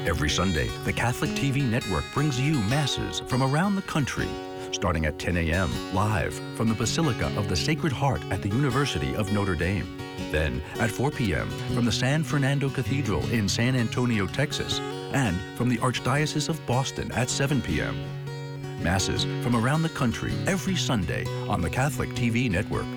Every Sunday, the Catholic TV network brings you Masses from around the country, starting at 10 a.m. live from the Basilica of the Sacred Heart at the University of Notre Dame. Then at 4 p.m. from the San Fernando Cathedral in San Antonio, Texas, and from the Archdiocese of Boston at 7 p.m. Masses from around the country every Sunday on the Catholic TV network.